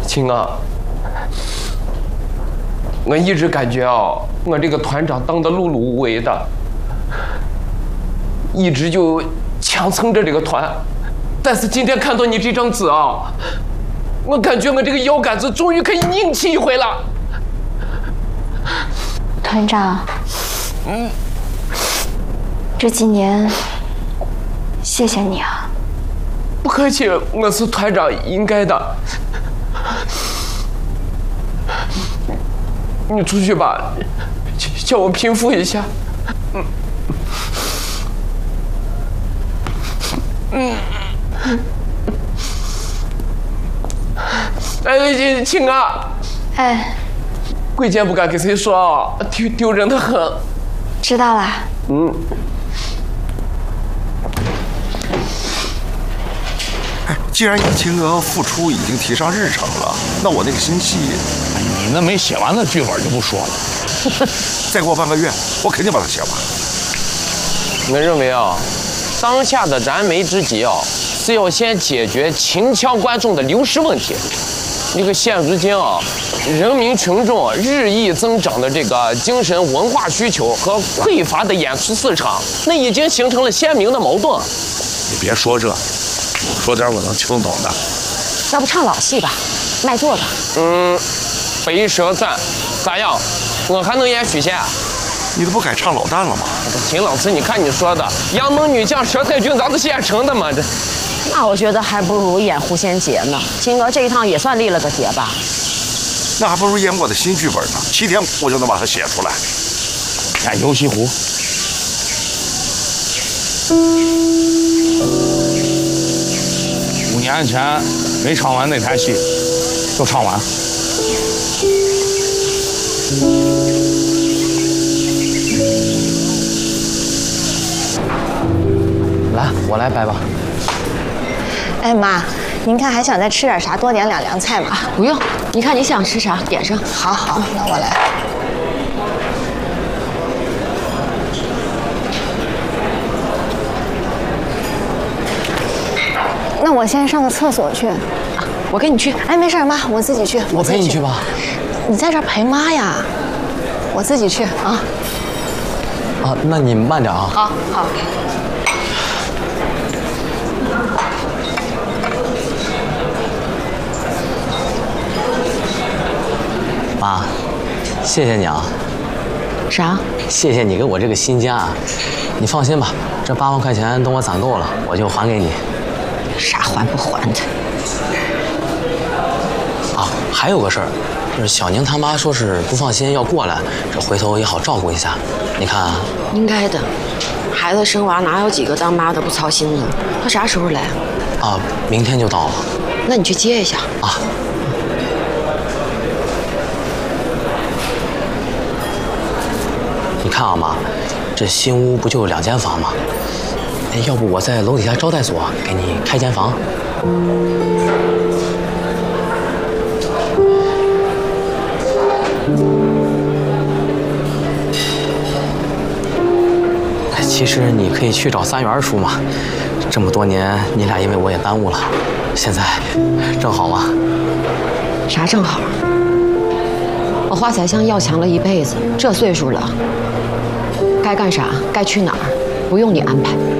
亲啊，我一直感觉我这个团长当得碌碌无为的，一直就强撑着这个团。但是今天看到你这张纸我感觉我这个腰杆子终于可以硬气一回了。 团长，这几年谢谢你啊。 不客气，我是团长应该的。你出去吧，叫我平复一下。哎，亲啊！ 哎， 贵贱不敢跟谁说丢人的很。 知道了。 既然尹清娥复出已经提上日程了，那我那个新戏， 你那没写完的剧本就不说了。 再过半个月，我肯定把它写完。 我认为当下的燃眉之急是要先解决秦腔观众的流失问题。这个现如今人民群众日益增长的这个精神文化需求和匮乏的演出市场，那已经形成了鲜明的矛盾。 你别说这，说点我能听懂的。 要不唱老戏吧，卖座吧。 白蛇传，咋样？我还能演许仙？ 你都不改唱老旦了吗？ 秦老师，你看你说的，杨门女将佘太君咱都现成的嘛？这， 那我觉得还不如演狐仙节呢。青娥这一趟也算立了个节吧。 那还不如演我的新剧本呢，7天我就能把它写出来。 演游戏湖。5年前没唱完那台戏，就唱完。 来，我来掰吧。 哎妈，您看还想再吃点啥？多点2凉菜嘛。 不用，你看你想吃啥点上。 好好，那我来。那我先上个厕所去。 我跟你去。 哎，没事，妈，我自己去。 我陪你去吧。 你在这儿陪妈呀？我自己去啊。 那你慢点啊。 好好。 妈，谢谢你啊！ 啥？ 谢谢你给我这个新家。你放心吧，这8万块钱等我攒够了，我就还给你。 啥还不还的？ 还有个事儿，就是小宁他妈说是不放心要过来，这回头也好照顾一下。你看， 应该的，孩子生娃哪有几个当妈的不操心的？他啥时候来？ 明天就到了。 那你去接一下啊。你看啊，妈，这新屋不就2间房吗？哎，要不我在楼底下招待所给你开间房？其实你可以去找3元叔嘛，这么多年你俩因为我也耽误了，现在正好嘛。 啥正好？我华彩香要强了一辈子，这岁数了，该干啥该去哪儿，不用你安排。